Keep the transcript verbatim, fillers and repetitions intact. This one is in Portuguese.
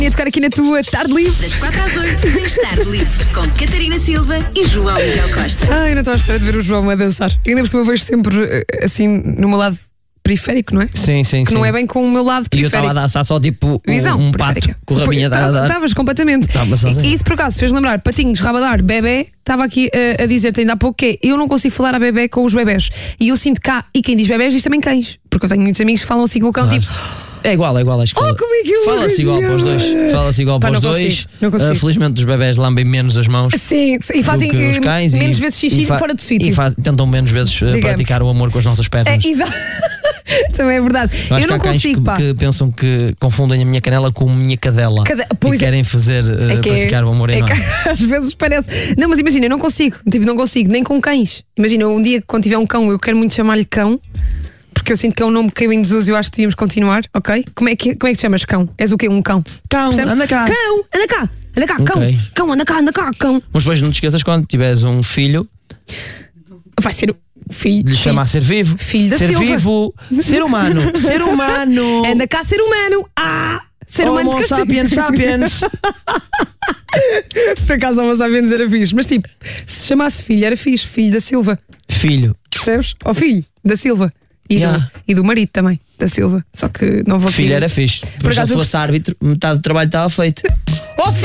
Ia tocar aqui na tua Tarde Livre. Das quatro às oito, tens Tarde Livre com Catarina Silva e João Miguel Costa. Ai, não estou à espera de ver o João a dançar. E ainda por cima eu vejo sempre assim no meu lado periférico, não é? Sim, sim, que sim. não é bem com o meu lado E eu periférico. estava a dançar só tipo Visão um, um periférica. pato com o rabinho a dar a dar. Estavas completamente. Estava sozinho. E isso por acaso fez lembrar Patinhos, Rabadar, Bebé. Estava aqui a, a dizer-te ainda há pouco que é, eu não consigo falar a bebé com os bebés. E eu sinto cá, e quem diz bebés diz também cães. Porque eu tenho muitos amigos que falam assim com o cão, Claro. tipo. É igual, é igual. Acho que Oh, como é que eu Fala-se igual para os dois. Fala-se igual Pá, para os não dois. consigo, não consigo. Uh, felizmente os bebés lambem menos as mãos. Sim, e fazem do que os cães menos e, vezes xixi e fa- fora do sítio. E faz, tentam menos vezes uh, Digamos. praticar o amor com as nossas É, pernas. exato. Também é verdade. Eu acho Eu que não há cães consigo, que, pá. que pensam que confundem a minha canela com a minha cadela. Cada- e pois é. querem fazer uh, É que é- praticar o amor é em que nós. às vezes parece. Não, mas imagina, eu não consigo. Tipo, não consigo, nem com cães. Imagina, um dia quando tiver um cão, eu quero muito chamar-lhe cão, porque eu sinto que é um nome que caiu em desuso e eu acho que devíamos continuar, ok? Como é que, como é que te chamas cão? És o quê? Um cão? Cão, Percebe? anda cá. Cão, anda cá, anda cá, cão. Ok. Cão, anda cá, anda cá, cão. Mas depois não te esqueças quando tiveres um filho Vai ser o filho. de lhe filho. chamar ser vivo. Filho da ser Silva. vivo. Ser humano. Ser humano. Anda cá, ser humano. Ah! Ser humano de Homo castigo. sapiens sapiens. Por acaso, Homo sapiens era fixe. Mas tipo, se chamasse filho, era fixe. Filho da Silva. Filho. Percebes? Ou filho da Silva. E, Yeah. do, e do marido também, da Silva. Só que não vou Filho era fixe. Mas se acaso ele eu- fosse árbitro, metade do trabalho estava feito. Oh,